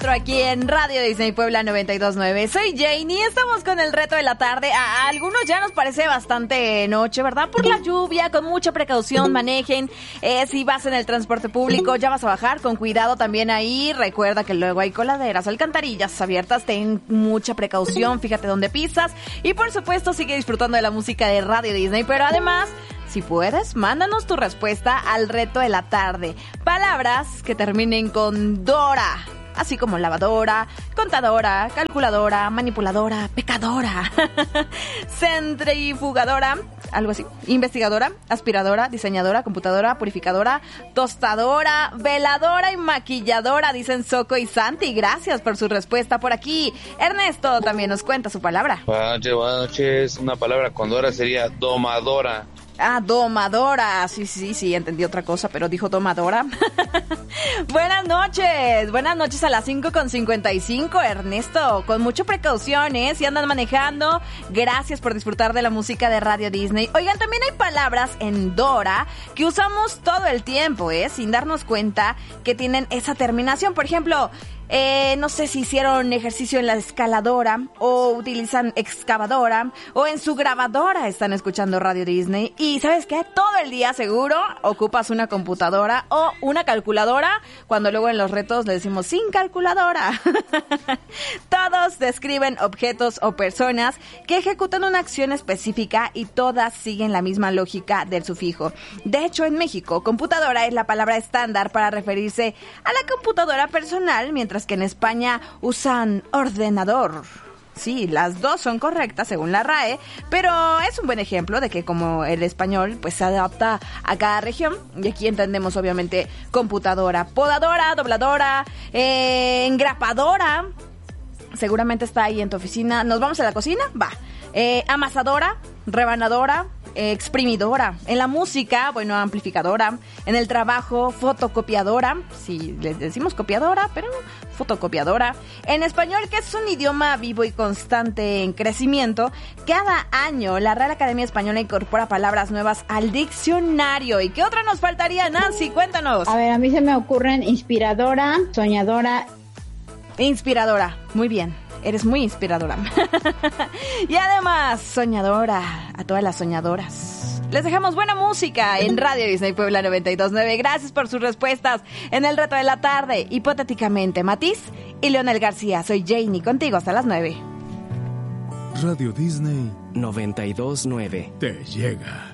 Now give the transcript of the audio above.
4 aquí en Radio Disney Puebla 92.9. Soy Janie, estamos con el reto de la tarde. A algunos ya nos parece bastante noche, ¿verdad? Por la lluvia, con mucha precaución manejen. Si vas en el transporte público, ya vas a bajar, con cuidado también ahí. Recuerda que luego hay coladeras, alcantarillas abiertas, ten mucha precaución, fíjate dónde pisas. Y por supuesto, sigue disfrutando de la música de Radio Disney, pero además, si puedes, mándanos tu respuesta al reto de la tarde. Palabras que terminen con Dora, así como lavadora, contadora, calculadora, manipuladora, pecadora, centrifugadora, algo así, investigadora, aspiradora, diseñadora, computadora, purificadora, tostadora, veladora y maquilladora, dicen Soco y Santi. Gracias por su respuesta por aquí. Ernesto también nos cuenta su palabra. Buenas noches. Una palabra con Dora sería domadora. Ah, domadora. Sí, entendí otra cosa, pero dijo domadora. Buenas noches a las 5:55, Ernesto. Con mucha precaución, si andan manejando. Gracias por disfrutar de la música de Radio Disney. Oigan, también hay palabras en Dora que usamos todo el tiempo, sin darnos cuenta que tienen esa terminación. Por ejemplo, no sé si hicieron ejercicio en la escaladora o utilizan excavadora o en su grabadora están escuchando Radio Disney. Y ¿sabes qué? Todo el día seguro ocupas una computadora o una calculadora, cuando luego en los retos le decimos sin calculadora. Todos describen objetos o personas que ejecutan una acción específica y todas siguen la misma lógica del sufijo. De hecho, en México, computadora es la palabra estándar para referirse a la computadora personal, mientras que en España usan ordenador. Sí, las dos son correctas según la RAE, pero es un buen ejemplo de que como el español pues se adapta a cada región, y aquí entendemos obviamente computadora, podadora, dobladora, engrapadora, seguramente está ahí en tu oficina. ¿Nos vamos a la cocina? Va. Amasadora, rebanadora, exprimidora. En la música, bueno, amplificadora. En el trabajo, fotocopiadora. Sí, les decimos copiadora, pero fotocopiadora. En español, que es un idioma vivo y constante en crecimiento, cada año la Real Academia Española incorpora palabras nuevas al diccionario. ¿Y qué otra nos faltaría, Nancy? Cuéntanos. A ver, a mí se me ocurren inspiradora, soñadora. Inspiradora, muy bien. Eres muy inspiradora. Y además, soñadora, a todas las soñadoras. Les dejamos buena música en Radio Disney Puebla 92.9. Gracias por sus respuestas en el reto de la tarde. Hipotéticamente, Matiz y Leonel García. Soy Janie, contigo hasta las 9. Radio Disney 92.9 te llega.